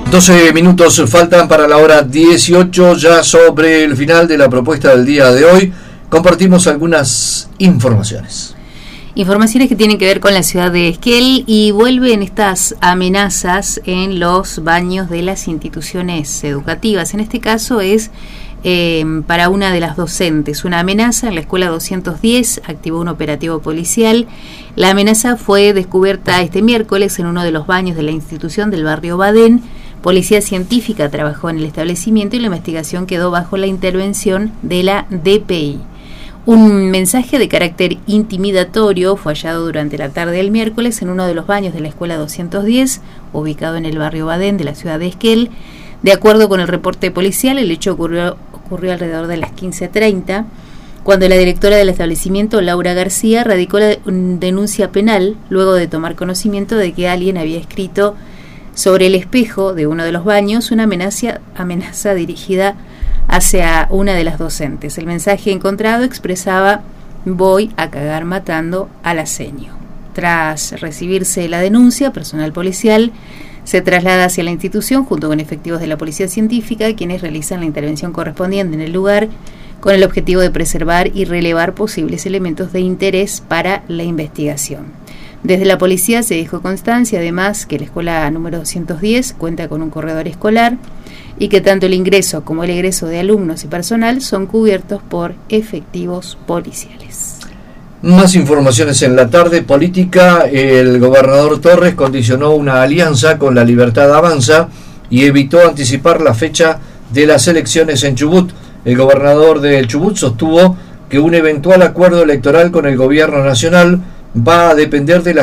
12 minutos faltan para la hora 18, ya sobre el final de la propuesta del día de hoy. Compartimos algunas informaciones. Informaciones que tienen que ver con la ciudad de Esquel y vuelven estas amenazas en los baños de las instituciones educativas. En este caso es para una de las docentes. Una amenaza en la escuela 210, activó un operativo policial. La amenaza fue descubierta este miércoles en uno de los baños de la institución del barrio Badén. Policía científica trabajó en el establecimiento y la investigación quedó bajo la intervención de la DPI. Un mensaje de carácter intimidatorio fue hallado durante la tarde del miércoles en uno de los baños de la escuela 210, ubicado en el barrio Badén de la ciudad de Esquel. De acuerdo con el reporte policial, el hecho ocurrió alrededor de las 15:30, cuando la directora del establecimiento, Laura García, radicó la denuncia penal luego de tomar conocimiento de que alguien había escrito sobre el espejo de uno de los baños una amenaza dirigida hacia una de las docentes. El mensaje encontrado expresaba: voy a cagar matando a la seño. Tras recibirse la denuncia, personal policial se traslada hacia la institución junto con efectivos de la policía científica, quienes realizan la intervención correspondiente en el lugar con el objetivo de preservar y relevar posibles elementos de interés para la investigación. Desde la policía se dejó constancia, además, que la escuela número 210 cuenta con un corredor escolar y que tanto el ingreso como el egreso de alumnos y personal son cubiertos por efectivos policiales. Más informaciones en la tarde. Política. El gobernador Torres condicionó una alianza con La Libertad Avanza y evitó anticipar la fecha de las elecciones en Chubut. El gobernador del Chubut sostuvo que un eventual acuerdo electoral con el gobierno nacional va a depender de las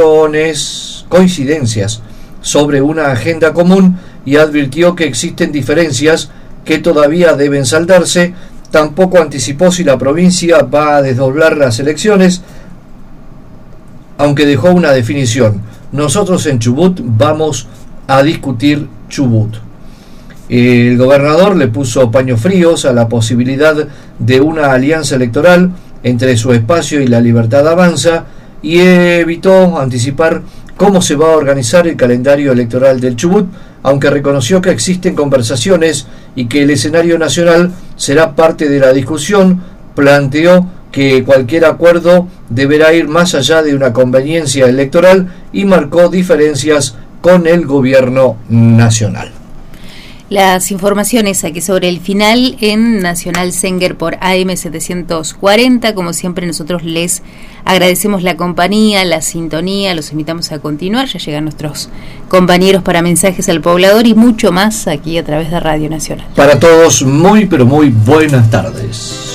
coincidencias sobre una agenda común, y advirtió que existen diferencias que todavía deben saldarse. Tampoco anticipó si la provincia va a desdoblar las elecciones, aunque dejó una definición: nosotros en Chubut vamos a discutir Chubut. El gobernador le puso paños fríos a la posibilidad de una alianza electoral entre su espacio y La Libertad Avanza, y evitó anticipar cómo se va a organizar el calendario electoral del Chubut, aunque reconoció que existen conversaciones y que el escenario nacional será parte de la discusión. Planteó que cualquier acuerdo deberá ir más allá de una conveniencia electoral y marcó diferencias con el gobierno nacional. Las informaciones aquí sobre el final en Nacional Zenger por AM740. Como siempre, nosotros les agradecemos la compañía, la sintonía, los invitamos a continuar. Ya llegan nuestros compañeros para mensajes al poblador y mucho más aquí a través de Radio Nacional. Para todos, muy pero muy buenas tardes.